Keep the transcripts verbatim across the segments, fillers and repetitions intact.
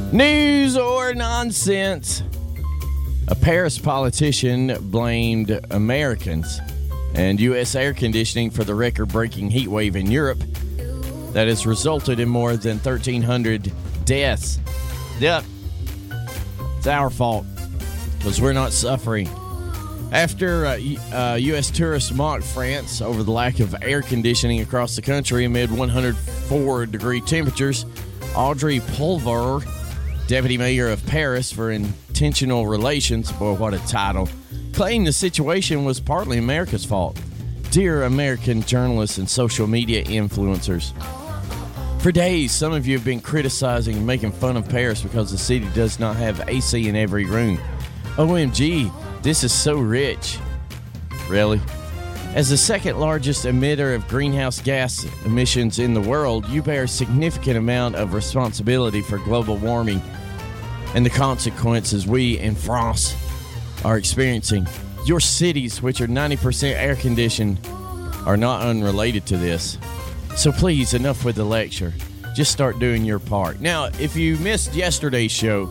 News or nonsense? A Paris politician blamed Americans and U S air conditioning for the record-breaking heat wave in Europe that has resulted in more than thirteen hundred deaths. Yep, it's our fault because we're not suffering. After uh, uh, U S tourists mocked France over the lack of air conditioning across the country amid one hundred four degree temperatures, Audrey Pulvar, deputy mayor of Paris for Intentional Relations, boy, what a title, claimed the situation was partly America's fault. Dear American journalists and social media influencers, for days, some of you have been criticizing and making fun of Paris because the city does not have A C in every room. O M G, this is so rich. Really? As the second largest emitter of greenhouse gas emissions in the world, you bear a significant amount of responsibility for global warming and the consequences we in France are experiencing. Your cities, which are ninety percent air conditioned, are not unrelated to this. So please, enough with the lecture. Just start doing your part. Now, if you missed yesterday's show,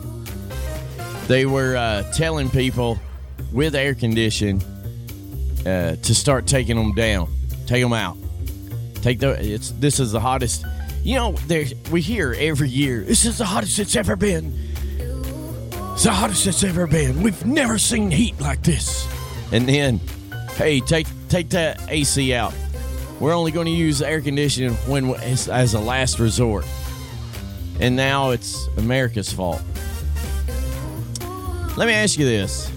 they were uh, telling people with air conditioning uh, to start taking them down, take them out. Take the. It's this is the hottest. You know, there we hear every year. This is the hottest it's ever been. It's the hottest it's ever been. We've never seen heat like this. And then, hey, take take that A C out. We're only going to use air conditioning when as, as a last resort. And now it's America's fault. Let me ask you this.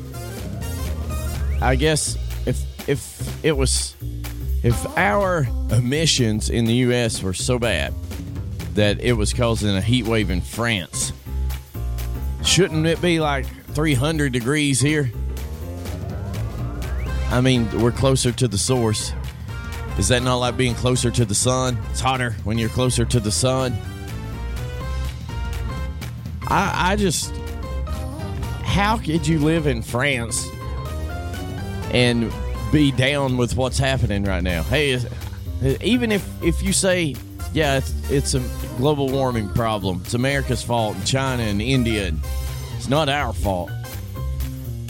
I guess if if it was if our emissions in the U S were so bad that it was causing a heat wave in France, shouldn't it be like three hundred degrees here? I mean, we're closer to the source. Is that not like being closer to the sun? It's hotter when you're closer to the sun. I, I just... How could you live in France and be down with what's happening right now? Hey, even if, if you say, yeah, it's, it's a global warming problem, it's America's fault, and China and India, and it's not our fault.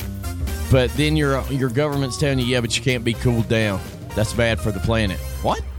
But then your your government's telling you, yeah, but you can't be cooled down. That's bad for the planet. What?